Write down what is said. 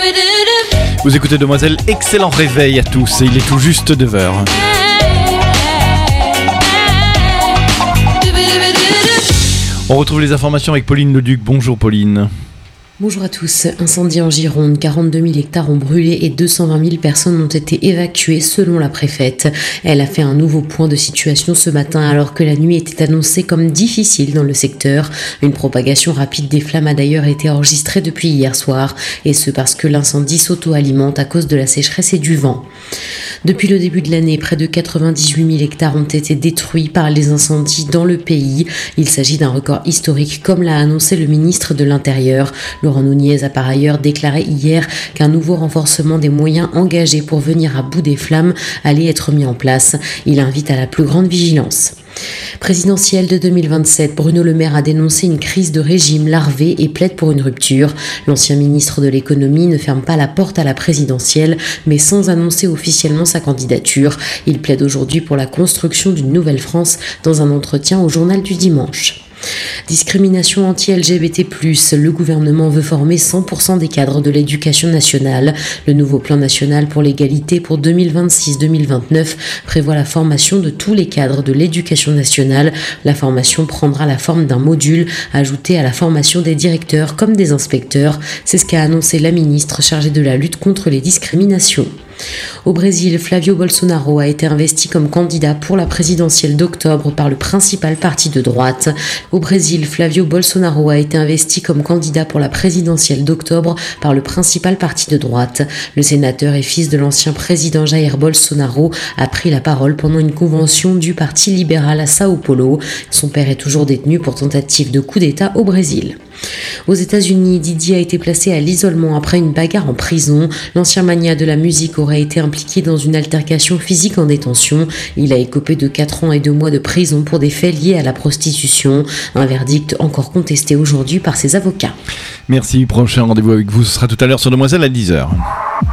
Vous écoutez Demoiselle, excellent réveil à tous, et il est tout juste 9h. On retrouve les informations avec Pauline Leduc. Bonjour Pauline. Bonjour à tous. Incendie en Gironde, 42 000 hectares ont brûlé et 220 000 personnes ont été évacuées selon la préfète. Elle a fait un nouveau point de situation ce matin alors que la nuit était annoncée comme difficile dans le secteur. Une propagation rapide des flammes a d'ailleurs été enregistrée depuis hier soir, et ce parce que l'incendie s'auto-alimente à cause de la sécheresse et du vent. Depuis le début de l'année, près de 98 000 hectares ont été détruits par les incendies dans le pays. Il s'agit d'un record historique, comme l'a annoncé le ministre de l'Intérieur. Laurent Nunez a par ailleurs déclaré hier qu'un nouveau renforcement des moyens engagés pour venir à bout des flammes allait être mis en place. Il invite à la plus grande vigilance. Présidentielle de 2027, Bruno Le Maire a dénoncé une crise de régime larvée et plaide pour une rupture. L'ancien ministre de l'économie ne ferme pas la porte à la présidentielle, mais sans annoncer officiellement sa candidature. Il plaide aujourd'hui pour la construction d'une nouvelle France dans un entretien au journal du dimanche. Discrimination anti-LGBT+, le gouvernement veut former 100% des cadres de l'éducation nationale. Le nouveau plan national pour l'égalité pour 2026-2029 prévoit la formation de tous les cadres de l'éducation nationale. La formation prendra la forme d'un module ajouté à la formation des directeurs comme des inspecteurs. C'est ce qu'a annoncé la ministre chargée de la lutte contre les discriminations. Au Brésil, Flavio Bolsonaro a été investi comme candidat pour la présidentielle d'octobre par le principal parti de droite. Au Brésil, Flavio Bolsonaro a été investi comme candidat pour la présidentielle d'octobre par le principal parti de droite. Le sénateur et fils de l'ancien président Jair Bolsonaro a pris la parole pendant une convention du Parti libéral à Sao Paulo. Son père est toujours détenu pour tentative de coup d'État au Brésil. Aux États-Unis, Diddy a été placé à l'isolement après une bagarre en prison. L'ancien magnat de la musique aurait été impliqué dans une altercation physique en détention. Il a écopé de 4 ans et 2 mois de prison pour des faits liés à la prostitution. Un verdict encore contesté aujourd'hui par ses avocats. Merci, prochain rendez-vous avec vous, ce sera tout à l'heure sur Demoiselle à 10h.